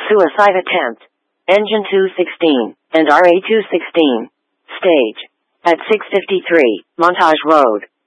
Suicide attempt. Engine 216 and RA-216. Stage. At 653, Montage Road.